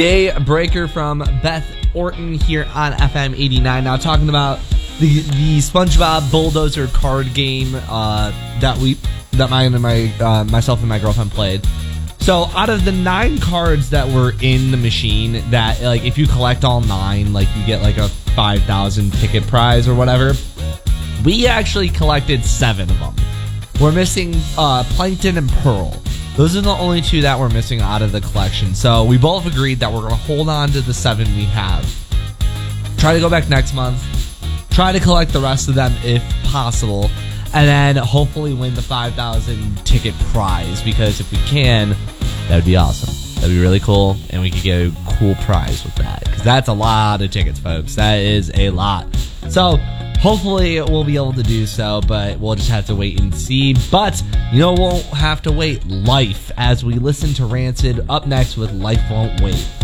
Daybreaker from Beth Orton here on FM 89. Now talking about the SpongeBob Bulldozer card game that myself and my girlfriend played. So out of the 9 cards that were in the machine, that like if you collect all 9, like you get like a 5,000 ticket prize or whatever. We actually collected 7 of them. We're missing Plankton and Pearl. Those are the only 2 that we're missing out of the collection. So we both agreed that we're going to hold on to the 7 we have. Try to go back next month. Try to collect the rest of them if possible. And then hopefully win the 5,000 ticket prize. Because if we can, that would be awesome. That would be really cool. And we could get a cool prize with that. Because that's a lot of tickets, folks. That is a lot. So hopefully we'll be able to do so, but we'll just have to wait and see. But you know, we'll have to wait. Life, as we listen to Rancid up next with Life Won't Wait.